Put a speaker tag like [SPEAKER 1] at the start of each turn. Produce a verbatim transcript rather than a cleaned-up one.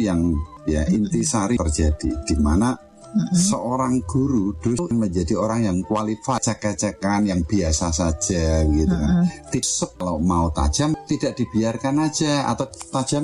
[SPEAKER 1] yang ya intisari terjadi, di mana mm-hmm. seorang guru justru menjadi orang yang kualifikasi, cek-cekan yang biasa saja gitu kan. Mm-hmm. Tips kalau mau tajam tidak dibiarkan aja, atau tajam